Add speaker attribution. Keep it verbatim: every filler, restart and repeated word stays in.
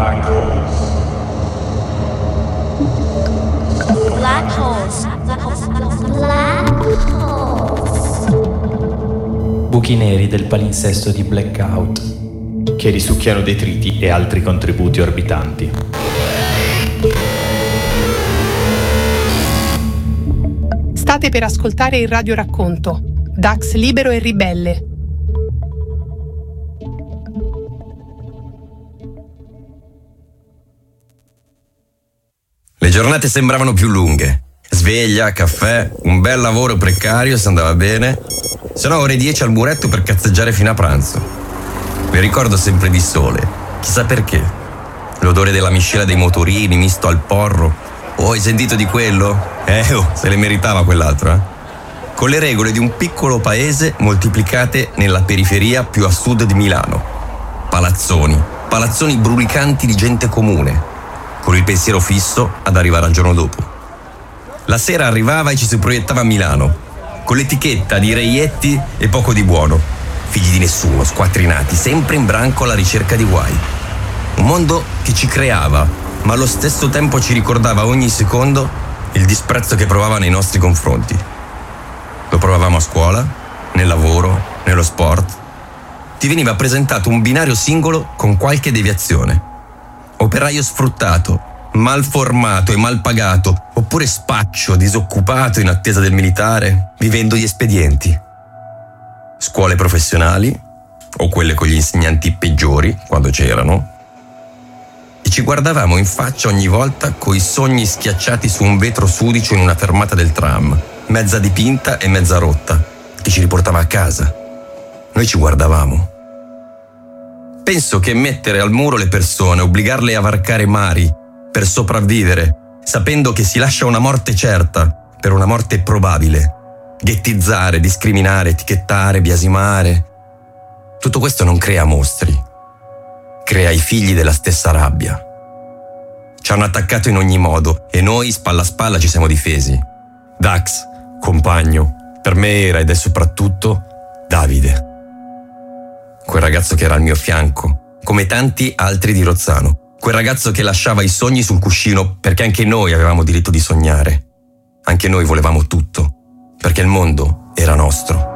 Speaker 1: Black holes.
Speaker 2: Black holes. Black holes.
Speaker 3: Buchi neri del palinsesto di Blackout, che risucchiano detriti e altri contributi orbitanti.
Speaker 4: State per ascoltare il radioracconto Dax libero e ribelle.
Speaker 5: Le giornate sembravano più lunghe. Sveglia, caffè, un bel lavoro precario se andava bene, se no ore dieci al muretto per cazzeggiare fino a pranzo. Mi ricordo sempre di sole, chissà perché. L'odore della miscela dei motorini misto al porro. Oh, hai sentito di quello? Eh, oh, se le meritava quell'altro, eh? Con le regole di un piccolo paese moltiplicate nella periferia più a sud di Milano. Palazzoni, palazzoni brulicanti di gente comune, con il pensiero fisso ad arrivare al giorno dopo. La sera arrivava e ci si proiettava a Milano, con l'etichetta di reietti e poco di buono, figli di nessuno, squattrinati, sempre in branco alla ricerca di guai. Un mondo che ci creava, ma allo stesso tempo ci ricordava ogni secondo il disprezzo che provava nei nostri confronti. Lo provavamo a scuola, nel lavoro, nello sport. Ti veniva presentato un binario singolo con qualche deviazione. Operaio sfruttato, mal formato e mal pagato, oppure spaccio, disoccupato in attesa del militare, vivendo gli espedienti. Scuole professionali, o quelle con gli insegnanti peggiori, quando c'erano, e ci guardavamo in faccia ogni volta coi sogni schiacciati su un vetro sudicio in una fermata del tram, mezza dipinta e mezza rotta, che ci riportava a casa. Noi ci guardavamo. Penso che mettere al muro le persone, obbligarle a varcare mari per sopravvivere, sapendo che si lascia una morte certa per una morte probabile, ghettizzare, discriminare, etichettare, biasimare, tutto questo non crea mostri, crea i figli della stessa rabbia. Ci hanno attaccato in ogni modo e noi spalla a spalla ci siamo difesi. Dax, compagno, per me era ed è soprattutto Davide. Quel ragazzo che era al mio fianco, come tanti altri di Rozzano. Quel ragazzo che lasciava i sogni sul cuscino perché anche noi avevamo diritto di sognare. Anche noi volevamo tutto, perché il mondo era nostro.